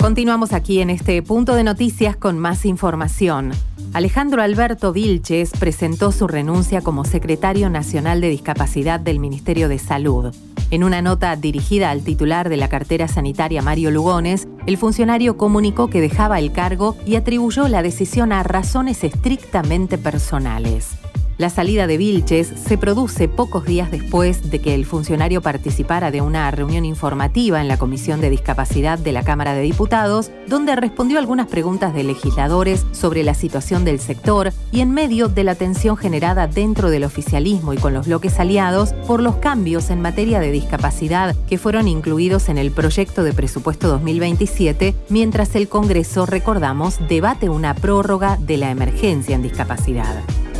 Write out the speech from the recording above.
Continuamos aquí en este punto de noticias con más información. Alejandro Alberto Vilches presentó su renuncia como secretario nacional de discapacidad del Ministerio de Salud. En una nota dirigida al titular de la cartera sanitaria, Mario Lugones, el funcionario comunicó que dejaba el cargo y atribuyó la decisión a razones estrictamente personales. La salida de Vilches se produce pocos días después de que el funcionario participara de una reunión informativa en la Comisión de Discapacidad de la Cámara de Diputados, donde respondió algunas preguntas de legisladores sobre la situación del sector y en medio de la tensión generada dentro del oficialismo y con los bloques aliados por los cambios en materia de discapacidad que fueron incluidos en el proyecto de presupuesto 2027, mientras el Congreso, recordamos, debate una prórroga de la emergencia en discapacidad.